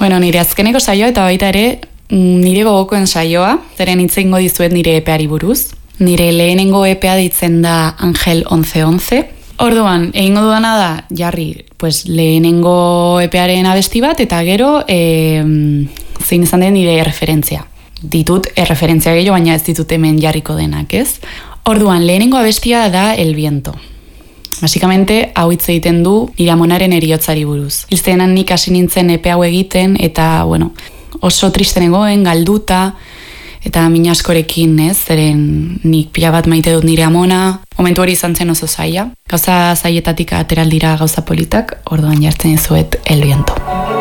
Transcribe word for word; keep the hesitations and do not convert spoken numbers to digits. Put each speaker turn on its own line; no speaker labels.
Bueno, nire azkeneko saioa eta baita ere nire gogokoen saioa, zeren hitz egingo dizuet nire epeari buruz. Nire lehenengo epea ditzen da Angel onze onze. Orduan, egingo dudana da, jarri, pues, lehenengo epearen abesti bat, eta gero e, zein izan den nire erreferentzia. Ditut erreferentzia gehiago, baina ez ditut hemen jarriko denak, ez? Orduan, lehenengo abestia da El Viento. Basikamente, hau hitz egiten du nire amonaren heriotzari buruz. Hilzenan nik hasi nintzen epe hau egiten, eta, bueno, oso triste negoen, galduta, eta min askorekin, ez, zeren nik pila bat maite dut nire amona, momentu hori izan zen oso zaila. Gauza zailetatik ateraldira gauza politak, orduan jartzen dizuet El Viento.